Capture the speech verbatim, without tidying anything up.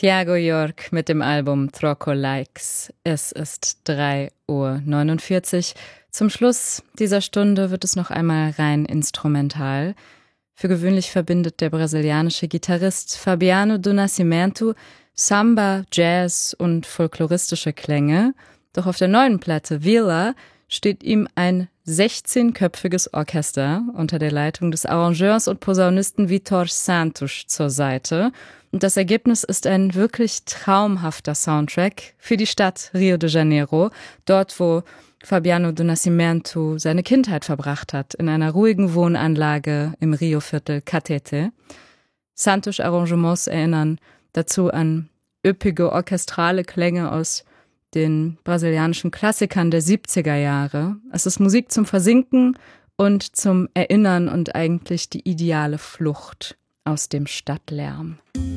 Thiago York mit dem Album Troco Likes. Es ist drei Uhr neunundvierzig. Zum Schluss dieser Stunde wird es noch einmal rein instrumental. Für gewöhnlich verbindet der brasilianische Gitarrist Fabiano do Nascimento Samba, Jazz und folkloristische Klänge. Doch auf der neuen Platte Vila steht ihm ein sechzehnköpfiges Orchester unter der Leitung des Arrangeurs und Posaunisten Vitor Santos zur Seite. Und das Ergebnis ist ein wirklich traumhafter Soundtrack für die Stadt Rio de Janeiro, dort wo Fabiano do Nascimento seine Kindheit verbracht hat, in einer ruhigen Wohnanlage im Rio-Viertel Catete. Santos Arrangements erinnern dazu an üppige orchestrale Klänge aus den brasilianischen Klassikern der siebziger Jahre. Es ist Musik zum Versinken und zum Erinnern und eigentlich die ideale Flucht aus dem Stadtlärm.